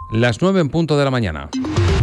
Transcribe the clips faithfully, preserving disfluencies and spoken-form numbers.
las nueve en punto de la mañana.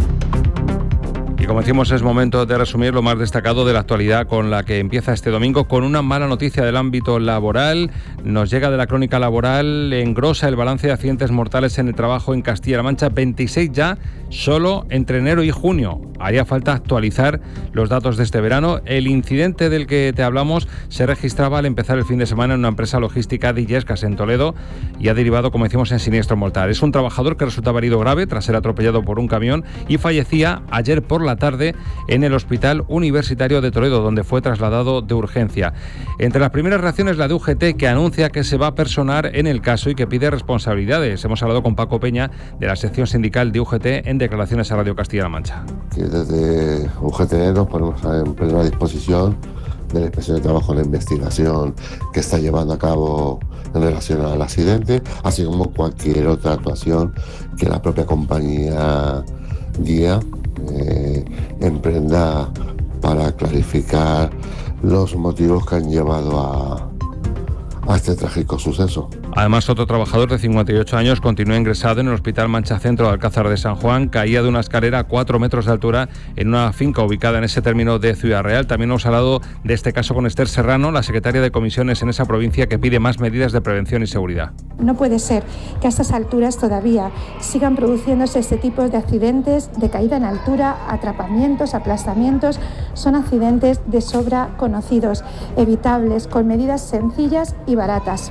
Y como decimos, es momento de resumir lo más destacado de la actualidad con la que empieza este domingo, con una mala noticia del ámbito laboral. Nos llega de la crónica laboral, engrosa el balance de accidentes mortales en el trabajo en Castilla-La Mancha, veintiséis ya, solo entre enero y junio. Haría falta actualizar los datos de este verano. El incidente del que te hablamos se registraba al empezar el fin de semana en una empresa logística de Illescas, en Toledo, y ha derivado, como decimos, en siniestro mortal. Es un trabajador que resultaba herido grave tras ser atropellado por un camión y fallecía ayer por la tarde en el Hospital Universitario de Toledo, donde fue trasladado de urgencia. Entre las primeras reacciones, la de U G T, que anuncia que se va a personar en el caso y que pide responsabilidades. Hemos hablado con Paco Peña, de la sección sindical de U G T, en declaraciones a Radio Castilla-La Mancha. Que desde U G T nos ponemos en plena disposición de la Inspección de Trabajo en la investigación que está llevando a cabo en relación al accidente, así como cualquier otra actuación que la propia compañía guía eh, emprenda para clarificar los motivos que han llevado a, a este trágico suceso. Además, otro trabajador de cincuenta y ocho años continúa ingresado en el Hospital Mancha Centro de Alcázar de San Juan. Caía de una escalera a cuatro metros de altura en una finca ubicada en ese término de Ciudad Real. También hemos hablado de este caso con Esther Serrano, la secretaria de comisiones en esa provincia, que pide más medidas de prevención y seguridad. No puede ser que a estas alturas todavía sigan produciéndose este tipo de accidentes de caída en altura, atrapamientos, aplastamientos. Son accidentes de sobra conocidos, evitables, con medidas sencillas y baratas.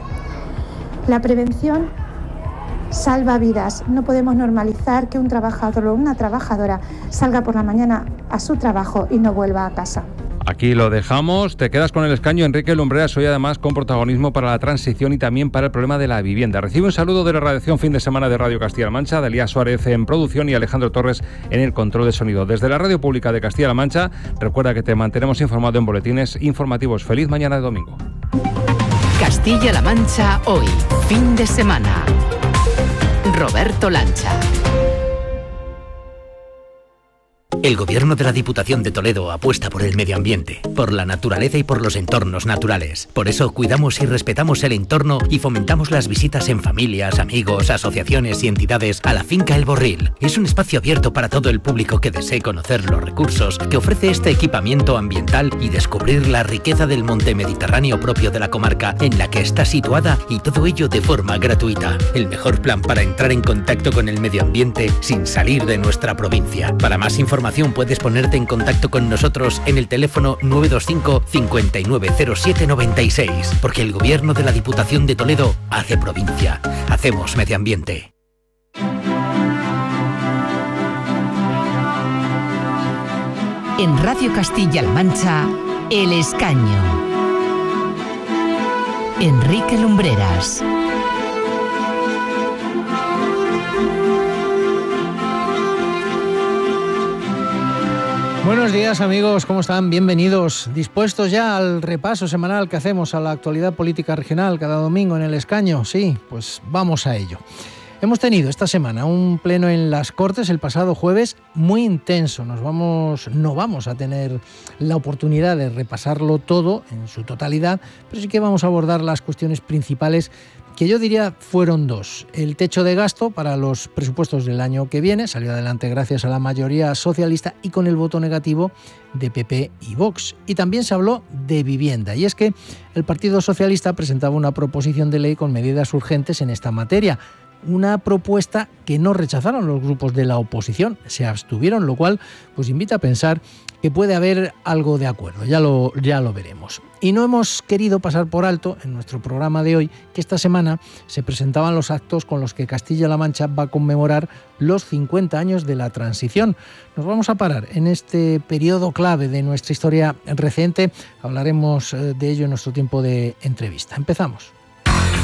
La prevención salva vidas. No podemos normalizar que un trabajador o una trabajadora salga por la mañana a su trabajo y no vuelva a casa. Aquí lo dejamos. Te quedas con el escaño. Enrique Lumbreras, hoy además con protagonismo para la transición y también para el problema de la vivienda. Recibe un saludo de la redacción fin de semana de Radio Castilla-La Mancha, de Elías Suárez en producción y Alejandro Torres en el control de sonido. Desde la Radio Pública de Castilla-La Mancha, recuerda que te mantenemos informado en boletines informativos. Feliz mañana de domingo. Castilla-La Mancha hoy, fin de semana. Roberto Lancha. El Gobierno de la Diputación de Toledo apuesta por el medio ambiente, por la naturaleza y por los entornos naturales. Por eso cuidamos y respetamos el entorno y fomentamos las visitas en familias, amigos, asociaciones y entidades a la finca El Borril. Es un espacio abierto para todo el público que desee conocer los recursos que ofrece este equipamiento ambiental y descubrir la riqueza del monte mediterráneo propio de la comarca en la que está situada, y todo ello de forma gratuita. El mejor plan para entrar en contacto con el medio ambiente sin salir de nuestra provincia. Para más información puedes ponerte en contacto con nosotros en el teléfono nueve dos cinco, cinco nueve cero siete nueve seis, porque el Gobierno de la Diputación de Toledo hace provincia. Hacemos medio ambiente. En Radio Castilla-La Mancha, El Escaño. Enrique Lumbreras. Buenos días, amigos, ¿cómo están? Bienvenidos. Dispuestos ya al repaso semanal que hacemos a la actualidad política regional cada domingo en El Escaño. Sí, pues vamos a ello. Hemos tenido esta semana un pleno en las Cortes el pasado jueves muy intenso. Nos vamos, no vamos a tener la oportunidad de repasarlo todo en su totalidad, pero sí que vamos a abordar las cuestiones principales, que yo diría fueron dos. El techo de gasto para los presupuestos del año que viene salió adelante gracias a la mayoría socialista y con el voto negativo de P P y Vox. Y también se habló de vivienda, y es que el Partido Socialista presentaba una proposición de ley con medidas urgentes en esta materia. Una propuesta que no rechazaron los grupos de la oposición, se abstuvieron, lo cual pues invita a pensar que puede haber algo de acuerdo, ya lo, ya lo veremos. Y no hemos querido pasar por alto en nuestro programa de hoy que esta semana se presentaban los actos con los que Castilla-La Mancha va a conmemorar los cincuenta años de la transición. Nos vamos a parar en este periodo clave de nuestra historia reciente. Hablaremos de ello en nuestro tiempo de entrevista. Empezamos.